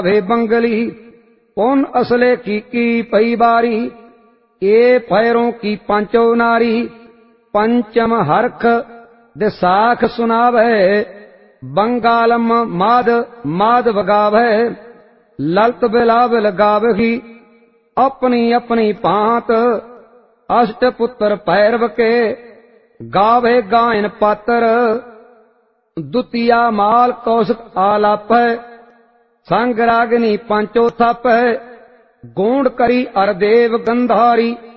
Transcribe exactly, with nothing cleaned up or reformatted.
वे बंगली पुन असले की की पई बारी ए पैरों की पंचो नारी पंचम हरख दिसाख सुनावे बंगालम माद माद बगावे ललत बिलावल गावही अपनी अपनी पांत अष्ट पुत्र पैरव के गावे गायन पात्र दुतिया माल कौशक आलाप संग रागनी पंचो थप गोंड करी अरदेव गंधारी